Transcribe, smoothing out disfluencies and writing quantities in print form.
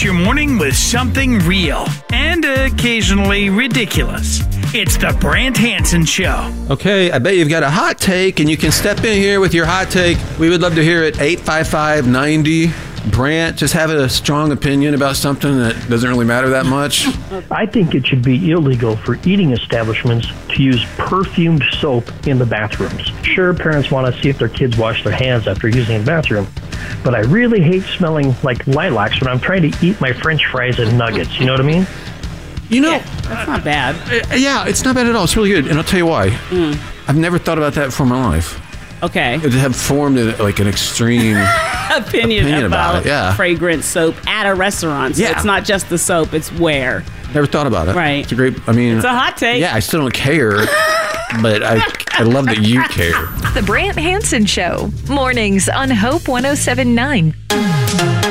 Start your morning with something real and occasionally ridiculous. It's the Brant Hansen Show. Okay, I bet you've got a hot take, and you can step in here with your hot take. We would love to hear it. 855-90. Brant, just have a strong opinion about something that doesn't really matter that much. I think it should be illegal for eating establishments to use perfumed soap in the bathrooms. Sure, parents want to see if their kids wash their hands after using the bathroom, but I really hate smelling like lilacs when I'm trying to eat my French fries and nuggets. You know what I mean? You know, That's not bad. yeah, it's not bad at all. It's really good, and I'll tell you why. I've never thought about that before in my life. Okay. To have formed like an extreme Opinion about it, yeah. fragrant soap at a restaurant. So Yeah. it's not just the soap, it's where. Never thought about it. Right. It's a great, I mean. It's a hot take. Yeah, I still don't care, but I love that you care. The Brant Hansen Show. Mornings on Hope 107.9.